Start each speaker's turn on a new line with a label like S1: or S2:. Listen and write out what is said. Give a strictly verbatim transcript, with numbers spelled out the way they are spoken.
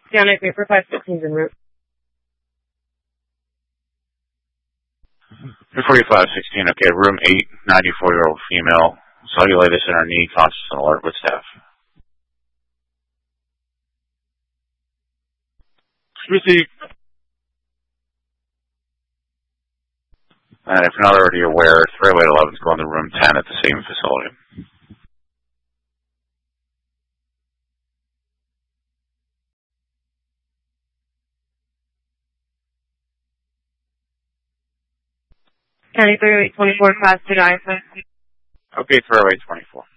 S1: Scanning paper five sixteen en route.
S2: three forty-five sixteen, okay, room eight, ninety-four-year-old female, cellulitis in her knee, conscious and alert with staff.
S3: Received.
S2: And if you're not already aware, three oh eight eleven is going to room ten at the same facility.
S1: County three oh eight twenty-four, class two nine.
S2: Okay, three oh eight twenty-four.